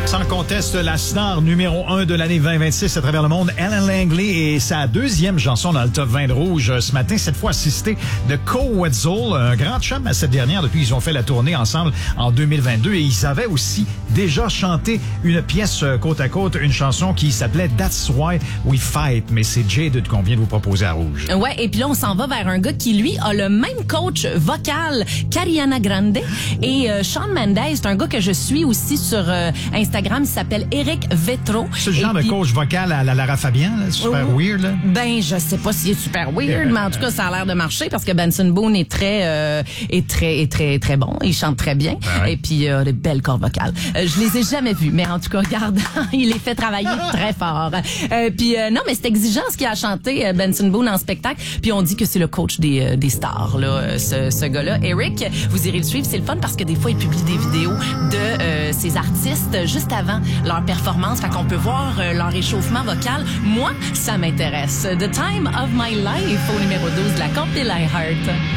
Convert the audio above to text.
Sans conteste, la star numéro 1 de l'année 2026 à travers le monde, Ellen Langley, et sa deuxième chanson dans le top 20 de Rouge ce matin, cette fois assistée de Koe Wetzel, un grand chum à cette dernière depuis qu'ils ont fait la tournée ensemble en 2022, et ils avaient aussi déjà chanté une pièce côte à côte, une chanson qui s'appelait That's Why We Fight, mais c'est Jaded qu'on vient de vous proposer à Rouge. Ouais, et puis là on s'en va vers un gars qui lui a le même coach vocal qu'Ariana Grande, et Shawn Mendes, c'est un gars que je suis aussi sur Instagram, il s'appelle Eric Vetro. C'est le genre de coach vocal à la Lara Fabian, là, super weird, là. Ben, je sais pas s'il est super weird, mais en tout cas, ça a l'air de marcher parce que Benson Boone est très bon. Il chante très bien. Ouais. Et puis, des belles cordes vocales. Je les ai jamais vus, mais en tout cas, regarde, il les fait travailler très fort. Non, mais c'est exigeant ce qu'il a chanté, Benson Boone, en spectacle. Puis on dit que c'est le coach des stars, là, ce gars-là. Eric, vous irez le suivre, c'est le fun parce que des fois, il publie des vidéos de ses artistes juste avant leur performance. Fait qu'on peut voir leur échauffement vocal. Moi, ça m'intéresse. The Time of My Life au numéro 12 de la compil iHeart.